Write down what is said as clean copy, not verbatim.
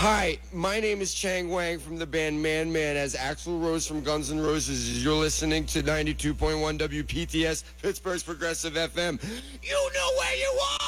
Hi, my name is Chang Wang from the band Man Man as Axl Rose from Guns N' Roses. You're listening to 92.1 WPTS, Pittsburgh's Progressive FM. You know where you are!